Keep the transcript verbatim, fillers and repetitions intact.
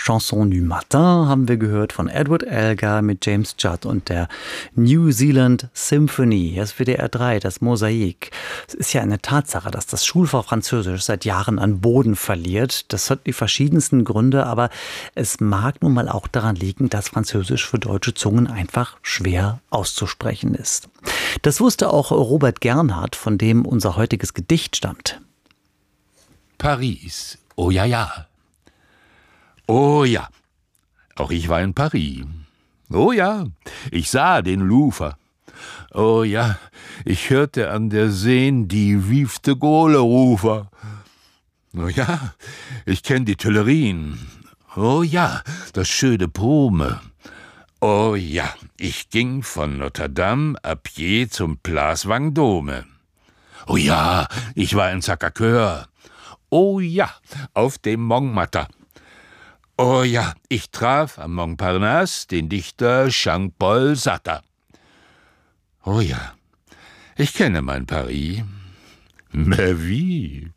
Chanson du Matin haben wir gehört von Edward Elgar mit James Judd und der New Zealand Symphony. Das ist W D R drei, das Mosaik. Es ist ja eine Tatsache, dass das Schulfach Französisch seit Jahren an Boden verliert. Das hat die verschiedensten Gründe, aber es mag nun mal auch daran liegen, dass Französisch für deutsche Zungen einfach schwer auszusprechen ist. Das wusste auch Robert Gernhardt, von dem unser heutiges Gedicht stammt. Paris, oh ja, ja. Oh ja, auch ich war in Paris. Oh ja, ich sah den Louvre. Oh ja, ich hörte an der Seine die Vive de Gaulle rufen. Oh ja, ich kenn die Tuilerien. Oh ja, das schöne Prume. Oh ja, ich ging von Notre Dame à pied zum Place Vendôme. Oh ja, ich war in Sacré-Cœur. Oh ja, auf dem Montmartre. Oh ja, ich traf am Montparnasse den Dichter Jean-Paul Sartre. Oh ja, ich kenne mein Paris. Mais wie?